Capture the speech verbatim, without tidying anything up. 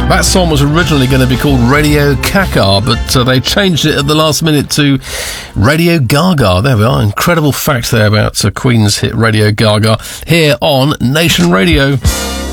That song was originally going to be called Radio Caca, but uh, they changed it at the last minute to Radio Gaga. There we are. Incredible fact there about uh, Queen's hit Radio Gaga here on Nation Radio.